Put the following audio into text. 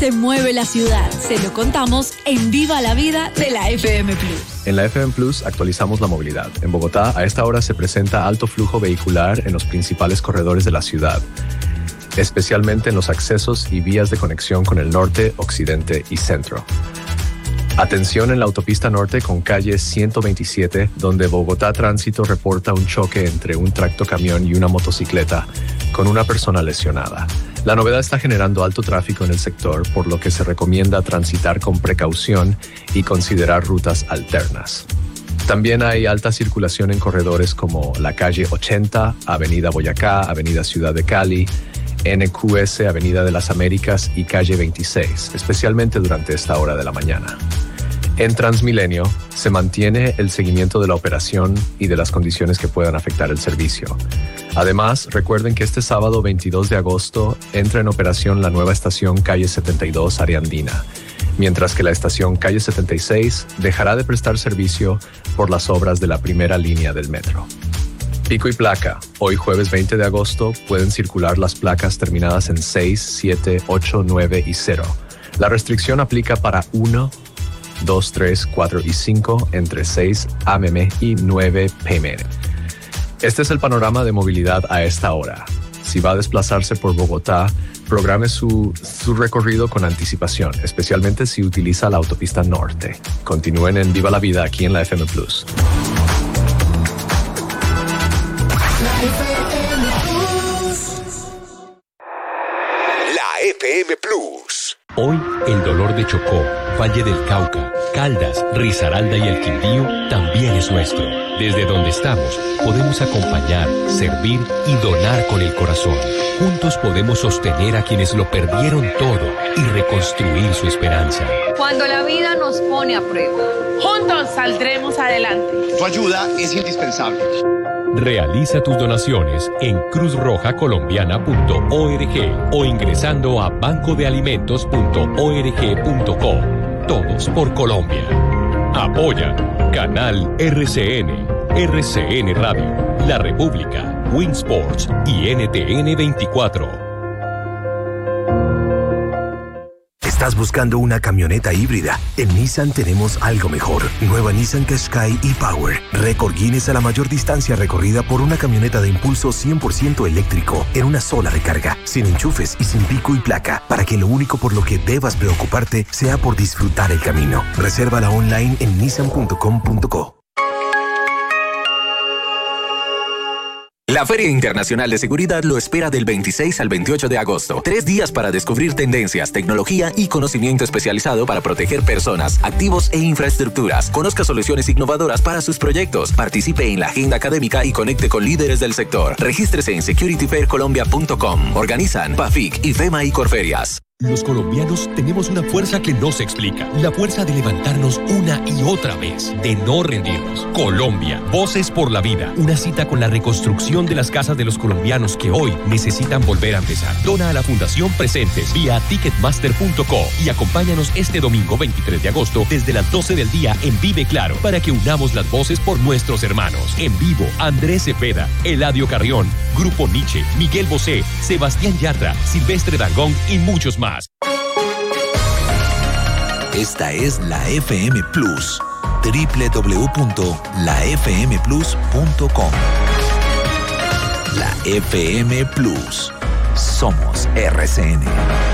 te mueve la ciudad. Se lo contamos en Viva la Vida de la FM Plus. En la FM Plus actualizamos la movilidad. En Bogotá, a esta hora se presenta alto flujo vehicular en los principales corredores de la ciudad, especialmente en los accesos y vías de conexión con el norte, occidente y centro. Atención en la autopista norte con calle 127, donde Bogotá Tránsito reporta un choque entre un tractocamión y una motocicleta, con una persona lesionada. La novedad está generando alto tráfico en el sector, por lo que se recomienda transitar con precaución y considerar rutas alternas. También hay alta circulación en corredores como la calle 80, Avenida Boyacá, Avenida Ciudad de Cali, NQS, Avenida de las Américas y calle 26, especialmente durante esta hora de la mañana. En Transmilenio se mantiene el seguimiento de la operación y de las condiciones que puedan afectar el servicio. Además, recuerden que este sábado 22 de agosto entra en operación la nueva estación calle 72 Ariandina, mientras que la estación calle 76 dejará de prestar servicio por las obras de la primera línea del metro. Pico y placa. Hoy jueves 20 de agosto pueden circular las placas terminadas en 6, 7, 8, 9 y 0. La restricción aplica para 1, 2, 3, 4 y 5 entre 6 a.m. y 9 p.m. Este es el panorama de movilidad a esta hora. Si va a desplazarse por Bogotá, programe su recorrido con anticipación, especialmente si utiliza la autopista norte. Continúen en Viva la Vida aquí en la FM Plus. La FM Plus. Hoy, el dolor de Chocó, Valle del Cauca, Caldas, Risaralda y el Quindío también es nuestro. Desde donde estamos, podemos acompañar, servir y donar con el corazón. Juntos podemos sostener a quienes lo perdieron todo y reconstruir su esperanza. Cuando la vida nos pone a prueba, juntos saldremos adelante. Tu ayuda es indispensable. Realiza tus donaciones en cruzrojacolombiana.org o ingresando a bancodealimentos.org.co. Todos por Colombia. Apoya Canal RCN, RCN Radio, La República, Winsports y NTN 24. ¿Estás buscando una camioneta híbrida? En Nissan tenemos algo mejor. Nueva Nissan Qashqai e-Power. Récord Guinness a la mayor distancia recorrida por una camioneta de impulso 100% eléctrico en una sola recarga, sin enchufes y sin pico y placa, para que lo único por lo que debas preocuparte sea por disfrutar el camino. Resérvala online en nissan.com.co. La Feria Internacional de Seguridad lo espera del 26 al 28 de agosto. 3 días para descubrir tendencias, tecnología y conocimiento especializado para proteger personas, activos e infraestructuras. Conozca soluciones innovadoras para sus proyectos. Participe en la agenda académica y conecte con líderes del sector. Regístrese en securityfaircolombia.com. Organizan PAFIC, IFEMA y Corferias. Los colombianos tenemos una fuerza que no se explica. La fuerza de levantarnos una y otra vez, de no rendirnos. Colombia, Voces por la Vida. Una cita con la reconstrucción de las casas de los colombianos que hoy necesitan volver a empezar. Dona a la Fundación Presentes vía ticketmaster.co y acompáñanos este domingo 23 de agosto desde las 12 del día en Vive Claro para que unamos las voces por nuestros hermanos. En vivo, Andrés Cepeda, Eladio Carrión, Grupo Nietzsche, Miguel Bosé, Sebastián Yatra, Silvestre Dangond y muchos más. Esta es la FM Plus. www.lafmplus.com. La FM Plus. Somos RCN.